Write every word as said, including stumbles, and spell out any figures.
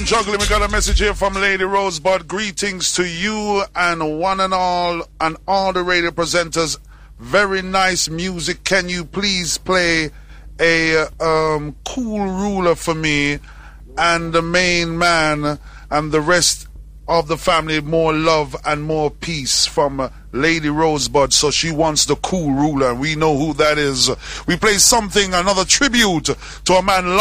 juggling. We got a message here from Lady Rosebud. Greetings to you and one and all, and all the radio presenters. Very nice music. Can you please play a um, Cool Ruler for me and the main man and the rest of the family? More love and more peace from uh, Lady Rosebud. So she wants the Cool Ruler. We know who that is. We play something, another tribute to a man